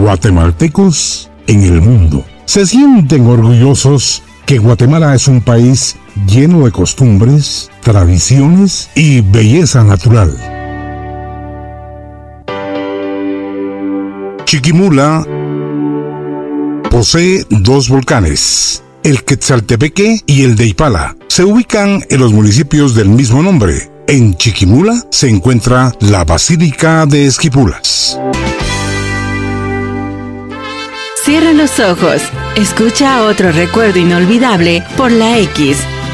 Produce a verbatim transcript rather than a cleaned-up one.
guatemaltecos en el mundo. Se sienten orgullosos que Guatemala es un país lleno de costumbres, tradiciones y belleza natural. Chiquimula posee dos volcanes, el Quetzaltepeque y el de Ipala. Se ubican en los municipios del mismo nombre. En Chiquimula se encuentra la Basílica de Esquipulas. Cierra los ojos, escucha otro recuerdo inolvidable por la X